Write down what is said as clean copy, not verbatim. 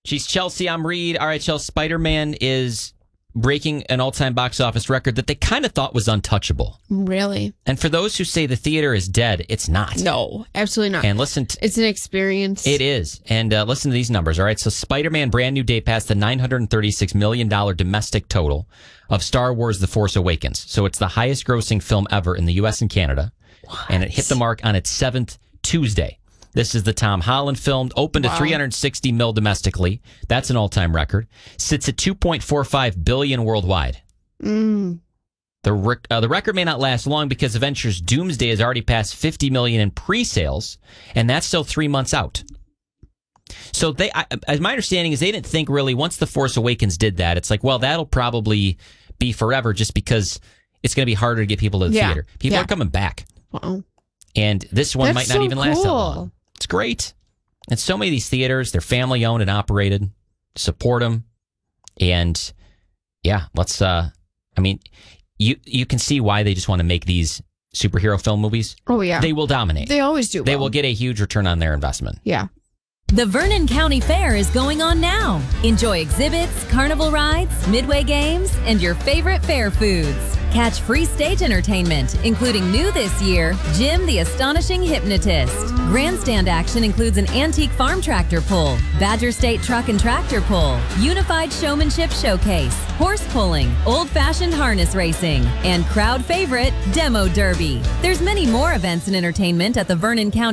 She's Chelsea. I'm Reed. All right, Chelsea. Spider-Man is breaking an all-time box office record that they kind of thought was untouchable. Really? And for those who say the theater is dead, it's not. No, absolutely not. And listen, it's an experience. It is. And listen to these numbers. All right. So Spider-Man Brand New Day passed the $936 million domestic total of Star Wars The Force Awakens. So it's the highest grossing film ever in the U.S. and Canada. What? And it hit the mark on its 7th Tuesday. This is the Tom Holland film, opened to $360 million domestically. That's an all-time record. Sits at $2.45 billion worldwide. The record may not last long because Avengers Doomsday has already passed $50 million in pre-sales, and that's still 3 months out. So my understanding is they didn't think really once The Force Awakens did that, it's like, well, that'll probably be forever just because it's going to be harder to get people to the theater. People are coming back. Wow. And this one might not even last that long. It's great. And so many of these theaters, they're family owned and operated. Support them. And yeah, let's, you can see why they just want to make these superhero film movies. Oh, yeah. They will dominate. They always do. They will get a huge return on their investment. Yeah. The Vernon County Fair is going on now. Enjoy exhibits, carnival rides, midway games, and your favorite fair foods. Catch free stage entertainment, including new this year, Jim the Astonishing Hypnotist. Grandstand action includes an antique farm tractor pull, Badger State truck and tractor pull, unified showmanship showcase, horse pulling, old-fashioned harness racing, and crowd favorite, Demo Derby. There's many more events and entertainment at the Vernon County